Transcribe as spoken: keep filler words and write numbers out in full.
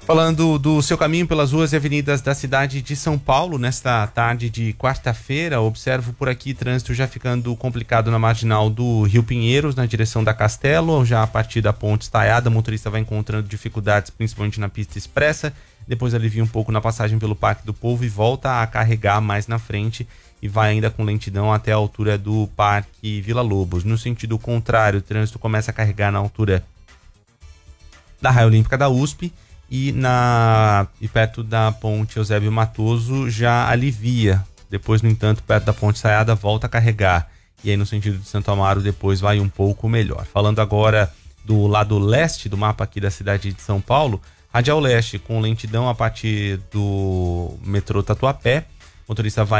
Falando do seu caminho pelas ruas e avenidas da cidade de São Paulo, nesta tarde de quarta-feira, observo por aqui trânsito já ficando complicado na marginal do Rio Pinheiros, na direção da Castelo, já a partir da Ponte Estaiada, o motorista vai encontrando dificuldades, principalmente na pista expressa, depois alivia um pouco na passagem pelo Parque do Povo e volta a carregar mais na frente e vai ainda com lentidão até a altura do Parque Vila Lobos. No sentido contrário, o trânsito começa a carregar na altura da Raia Olímpica da U S P, e, na, e perto da ponte Eusébio Matoso já alivia. Depois, no entanto, perto da ponte Estaiada volta a carregar. E aí no sentido de Santo Amaro depois vai um pouco melhor. Falando agora do lado leste do mapa aqui da cidade de São Paulo, Radial Leste com lentidão a partir do metrô Tatuapé. O motorista vai